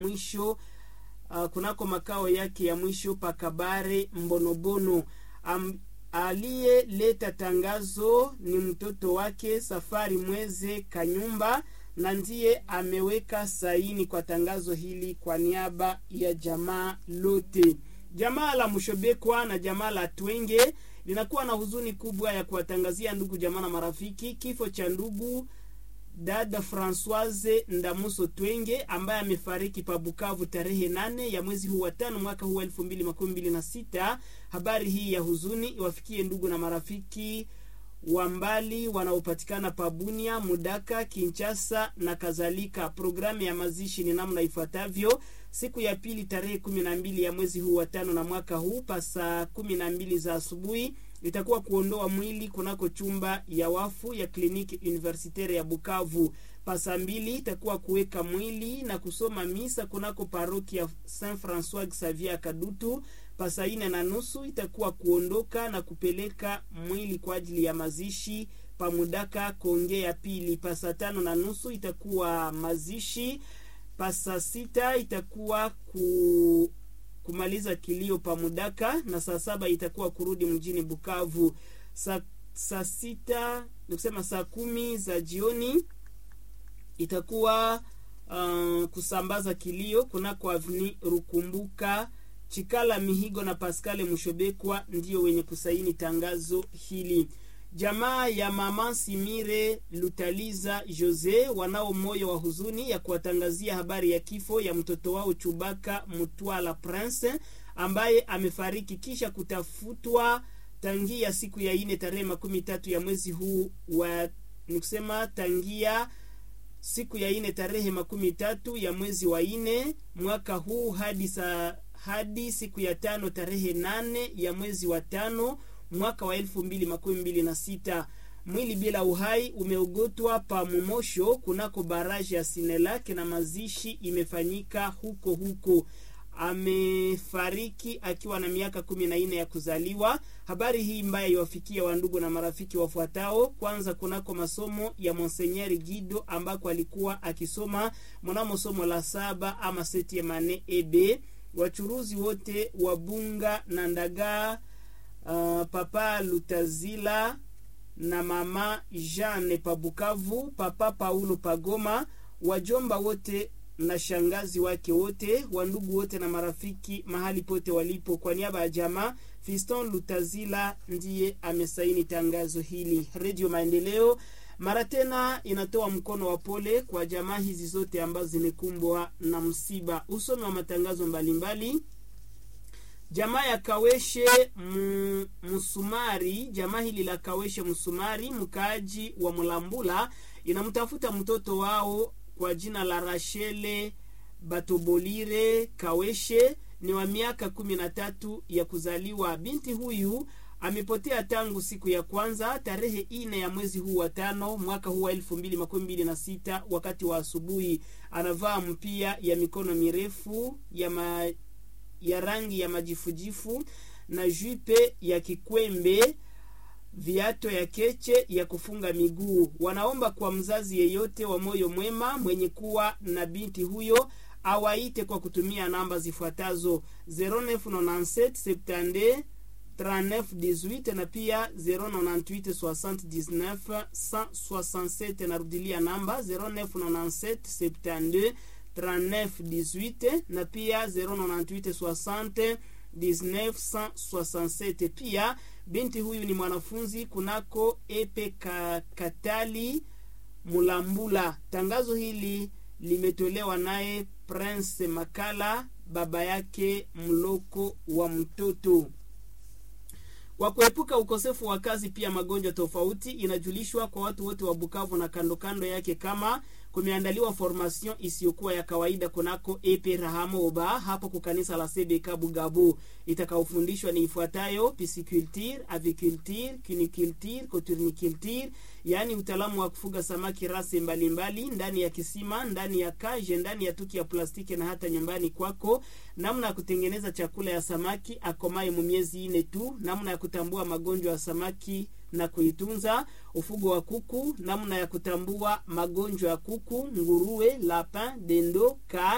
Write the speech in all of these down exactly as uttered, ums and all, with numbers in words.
mwisho uh, kunako makao yake ya mwisho pakabare Mbonobono. Am, aliyeleta tangazo ni mtoto wake Safari Mweze Kanyumba, na ndiye ameweka saini kwa tangazo hili kwa niaba ya jamaa lote. Jamaa la Mushobekwa na jamaa la Twenge linakuwa na huzuni kubwa ya kuwatangazia ndugu jamaa na marafiki kifo cha ndugu dada Françoise Ndamuso Twenge ambaye amefariki pa Bukavu tarehe nane ya mwezi huu wa tano mwaka huu elfu mbili makumi mbili na sita. Habari hii ya huzuni iwafikie ndugu na marafiki wa mbali wanaopatikana pa Bunia, Mudaka, Kinshasa na kadhalika. Programu ya mazishi ni namna ifuatavyo: siku ya pili tarehe kumi na mbili ya mwezi huu wa tano na mwaka huu pa saa kumi na mbili za asubuhi itakuwa kuondoa mwili kunako chumba ya wafu ya kliniki universitaire ya Bukavu. Pasa mbili itakuwa kuweka mwili na kusoma misa kunako paroki ya Saint François Xavier Kadutu. Pasa ine na nusu itakuwa kuondoka na kupeleka mwili kwa ajili ya mazishi pa Mudaka Konge ya pili. Pasa tano na nusu itakuwa mazishi. Pasa sita itakuwa ku kumaliza kilio pa Mudaka, na saa saba itakuwa kurudi mjini Bukavu. Sa, saa sita nikusema saa kumi za jioni itakuwa uh, kusambaza kilio kunako Avni Rukumbuka. Chikala Mihigo na Pascal Mushobekwa ndio wenye kusaini tangazo hili. Jamaa ya mama Simire Lutaliza Jose wanao moyo wa huzuni ya kuwatangazia habari ya kifo ya mtoto wao Chubaka Mutwala Prince ambaye amefariki kisha kutafutwa tangia siku ya ine tarehe makumi tatu ya mwezi huu wa nikusema tangia siku ya ine tarehe makumi tatu ya mwezi wa ine mwaka huu hadi sa, hadi siku ya tano tarehe nane ya mwezi wa tano mwaka wa elfu mbili makumi mbili na sita. Mwili bila uhai umeogotwa pa Mumosho kunako baraji ya Sinelake na mazishi imefanyika huko huko. Amefariki akiwa na miaka kumi na nne ya kuzaliwa. Habari hii mbaya iwafikia wandugu na marafiki wafuatao. Kwanza kunako masomo ya Monseigneur Guido ambako alikuwa akisoma mnamo somo la saba ama septième année E B. Wachuruzi wote wa Bunga na Ndaga, Uh, papa Lutazila na mama Jeanne Pabukavu, papa Paulo Pagoma, wajomba wote na shangazi wake wote, wandugu wote na marafiki mahali pote walipo. Kwa niaba ya jamaa, Fiston Lutazila ndiye amesaini tangazo hili. Radio Maendeleo mara tena inatoa mkono wa pole kwa jamaa hizi zote ambazo zimekumbwa na msiba. Usome wa matangazo mbalimbali. Jamaa ya Kaweshe m, Musumari, jamaa hili la Kaweshe Musumari, mkaaji wa Mulambula, inamtafuta mtoto wao kwa jina la Rachele Batobolire Kaweshe, ni wa miaka kumi na tatu ya kuzaliwa. Binti huyu amepotea tangu siku ya kwanza tarehe ine ya mwezi huu wa tano mwaka huu wa elfu mbili makumi mbili na sita wakati wa asubuhi. Anavaa mpia ya mikono mirefu ya ma ya rangi ya majifujifu na jupe ya kikwembe, viato ya keche ya kufunga miguu. Wanaomba kwa mzazi yeyote wa moyo mwema mwenye kuwa na binti huyo awaite kwa kutumia namba zifuatazo: zero neuf neuf sept sept deux trente-neuf dix-huit na pia zero neuf huit soixante-dix-neuf cent soixante-sept. Narudilia namba zero neuf neuf sept sept deux trente-neuf dix-huit na pia zero neuf huit soixante dix-neuf cent soixante-sept. Pia binti huyu ni mwanafunzi kunako Epe Katali Mulambula. Tangazo hili limetolewa naye Prince Makala, baba yake mloko wa mtoto. Kwa kuepuka ukosefu wa kazi pia magonjwa tofauti, inajulishwa kwa watu wote wa Bukavu na kando kando yake kama kumeandaliwa formation isiyokuwa ya kawaida kunako Epe Rahamoba hapo kwa kanisa la C B K Bugabu. Itakaofundishwa ni ifuatayo: pisciculture, aviculture, cuniculture, coturniculture, yani utaalamu wa kufuga samaki rasi mbalimbali ndani ya kisima, ndani ya kaje, ndani ya tuki ya plastiki na hata nyumbani kwako, namna ya kutengeneza chakula ya samaki akomaye mu miezi ine tu, namna ya kutambua magonjwa ya samaki na kuitunza, ufugo wa kuku, namna ya kutambua magonjwa ya kuku, nguruwe, lapin, dendo, kai,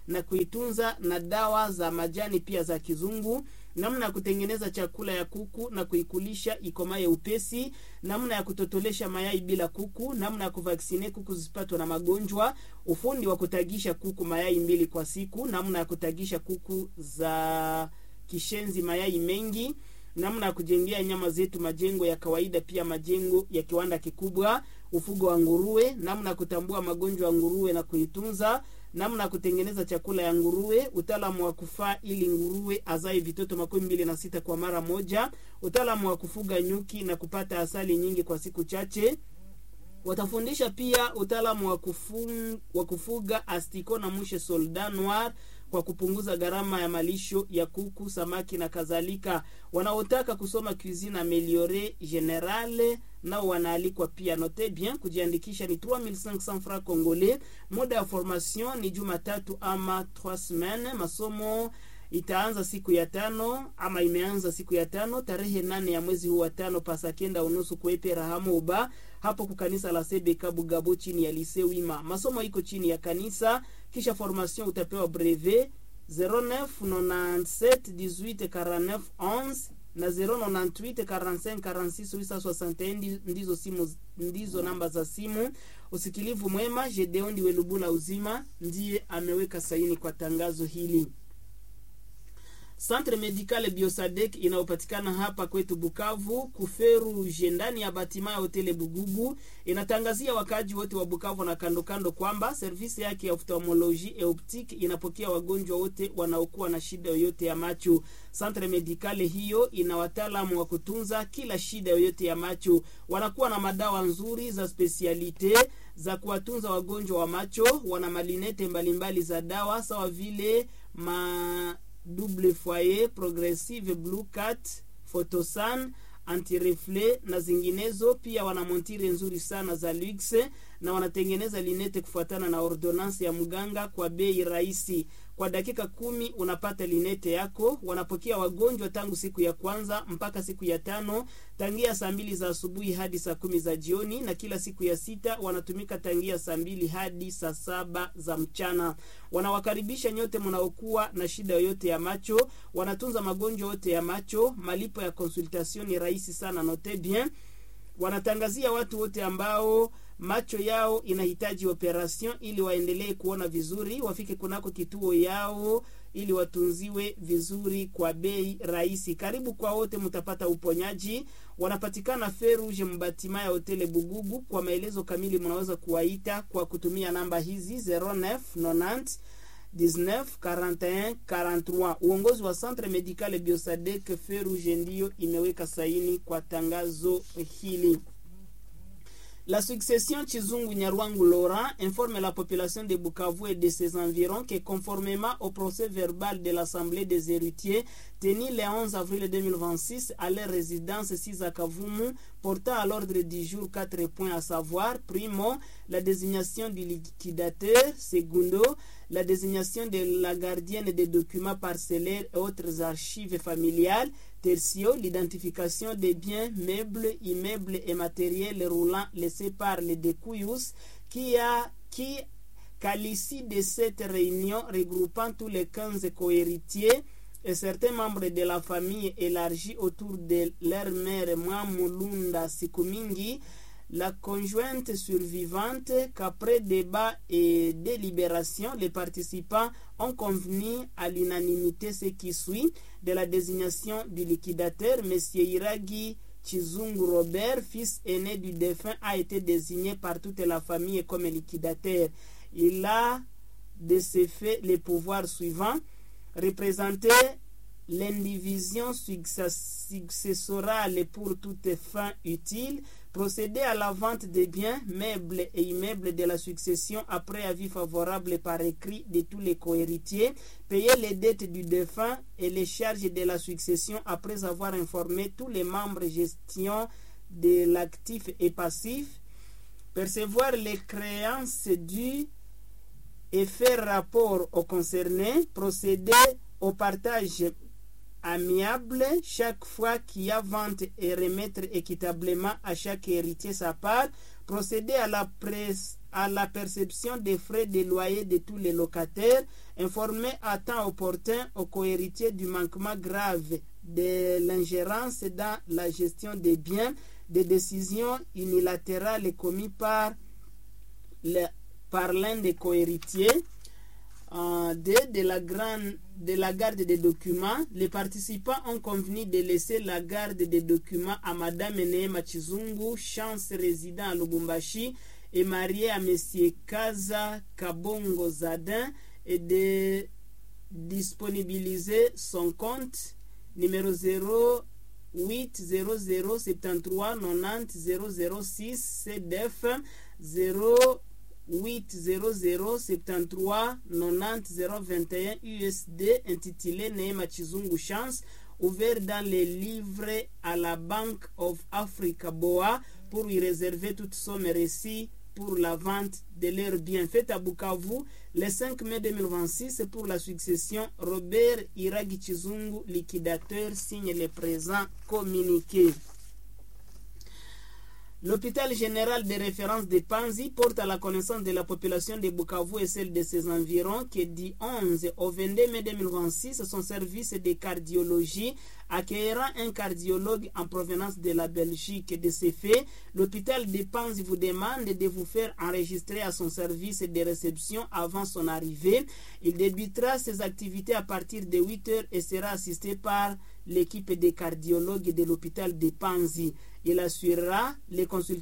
na kuitunza na dawa za majani pia za kizungu, namna ya kutengeneza chakula ya kuku na kuikulisha ikomaye upesi, namna ya kutotolesha mayai bila kuku, namna ya kuvaksine kuku zisipatwe na magonjwa, ufundi wa kutagisha kuku mayai mbili kwa siku, namna ya kutagisha kuku za kishenzi mayai mengi, namna ya kujengea nyama zetu majengo ya kawaida pia majengo ya kiwanda kikubwa, ufugo wa nguruwe, namna ya kutambua magonjwa ya nguruwe na kuitunza, namna kutengeneza chakula ya nguruwe, utaalamu wa kufaa ili nguruwe azae vitoto makumi mbili na sita kwa mara moja, utaalamu wa kufuga nyuki na kupata asali nyingi kwa siku chache. Watafundisha pia utaalamu wa kufunga, wa kufuga astiko na mushe soldat noir kwa kupunguza gharama ya malisho ya kuku, samaki na kadhalika. Wanaotaka kusoma cuisine améliorée générale nao wanaalikwa pia. Note bien, kujiandikisha ni trois mille cinq cents francs congolais. Muda ya formation ni Jumatatu ama trois semaines. Masomo itaanza siku ya tano ama imeanza siku ya tano tarehe nane ya mwezi huu wa tano pasa kenda unusu kwepe Rahamo Uba hapo kukanisa la Sebeka Bugabo chini ya Lycée Wima. Masomo iko chini ya kanisa. Kisha formation utapewa brevet zero neuf nonante-sept dix-huit quarante-neuf onze na zero nonante-huit quarante-cinq quarante-six huit cent soixante et un ndizo simu, ndizo namba za simu. Usikilivu mwema. Gedeon Welubula Uzima ndiye ameweka saini kwa tangazo hili. Centre Medical Biosadek inayopatikana hapa kwetu Bukavu kuferu jendani ya batima ya Hotel Bugubu inatangazia wakaji wote wa Bukavu na kando kando kwamba service yake ya ophthalmologie et optique inapokea wagonjwa wote wanaokuwa na shida yoyote ya macho. Centre Medical hiyo ina wataalamu wa kutunza kila shida yoyote ya macho. Wanakuwa na madawa nzuri za specialite za kuwatunza wagonjwa wa macho. Wana malinete mbalimbali za dawa sawa vile ma double foyer, progressive, blue cat, photosan, anti-reflet na zinginezo. Pia wana montire nzuri sana za luxe na wanatengeneza linete kufuatana na ordonance ya mganga kwa bei rahisi. Kwa dakika kumi unapata linete yako. Wanapokea wagonjwa tangu siku ya kwanza mpaka siku ya tano tangia saa mbili za asubuhi hadi saa kumi za jioni, na kila siku ya sita wanatumika tangia saa mbili hadi saa saba za mchana. Wanawakaribisha nyote mnaokuwa na shida yoyote ya macho. Wanatunza magonjwa yote ya macho. Malipo ya consultation ni rahisi sana. Note bien. Wanatangazia watu wote ambao macho yao inahitaji operation ili waendelee kuona vizuri, wafike kunako kituo yao ili watunziwe vizuri kwa bei rahisi. Karibu kwa wote, mtapata uponyaji. Wanapatikana Ferouge Mbatima ya Hotel Bugubu. Kwa maelezo kamili mnaweza kuwaita kwa kutumia namba hizi zero neuf nonante dix-neuf quarante et un quarante-trois. Uongozi wa Centre Medical Biosadek Ferouge ndio imeweka saini kwa tangazo hili. La succession Chizungu Nyarwangu Laurent informe la population de Bukavu et de ses environs que conformément au procès verbal de l'Assemblée des héritiers tenu le onze avril deux mille vingt-six à leur résidence six à Kavumu, portant à l'ordre du jour quatre points, à savoir: primo, la désignation du liquidateur; secondo, la désignation de la gardienne des documents parcellaires et autres archives familiales; tertio, l'identification des biens, meubles, immeubles et matériels roulants laissés par les Dekuyus, qui a qui qu'à l'issue de cette réunion regroupant tous les quinze cohéritiers et certains membres de la famille élargie autour de leur mère Mwamulunda Sikumingi, la conjointe survivante, qu'après débat et délibération, les participants ont convenu à l'unanimité ce qui suit de la désignation du liquidateur. M. Iragi Chizungu Robert, fils aîné du défunt, a été désigné par toute la famille comme liquidateur. Il a de ce fait les pouvoirs suivants: représenter l'indivision successorale pour toute fin utile, procéder à la vente des biens, meubles et immeubles de la succession après avis favorable par écrit de tous les cohéritiers, payer les dettes du défunt et les charges de la succession après avoir informé tous les membres gestion de l'actif et passif, percevoir les créances dues et faire rapport aux concernés, procéder au partage amiable chaque fois qu'il y a vente et remettre équitablement à chaque héritier sa part, procéder à la, presse, à la perception des frais de loyer de tous les locataires, informer à temps opportun aux cohéritiers du manquement grave de l'ingérence dans la gestion des biens, des décisions unilatérales commises par, le, par l'un des cohéritiers. Euh, de, de, la grande, de la garde des documents. Les participants ont convenu de laisser la garde des documents à Madame Neema Chizungu, chance résident à Lubumbashi, et mariée à Monsieur Kaza Kabongo Zadin, et de disponibiliser son compte numéro zéro huit zéro zéro soixante-treize quatre-vingt-dix zéro zéro six C D F zéro huit zéro zéro soixante-treize quatre-vingt-dix zéro vingt et un U S D intitulé Neema Chizungu Chance, ouvert dans les livres à la Bank of Africa B O A pour y réserver toute somme récite pour la vente de leurs biens. Fait à Bukavu le cinq mai deux mille vingt-six pour la succession. Robert Iragi Chizungu, liquidateur, signe le présent communiqué. L'hôpital général de référence de Panzi porte à la connaissance de la population de Bukavu et celle de ses environs que du onze au vingt-deux mai deux mille vingt-six, son service de cardiologie accueillera un cardiologue en provenance de la Belgique. De ce fait, l'hôpital de Panzi vous demande de vous faire enregistrer à son service de réception avant son arrivée. Il débutera ses activités à partir de huit heures et sera assisté par l'équipe des cardiologues de l'hôpital de Panzi. Il assurera les consultations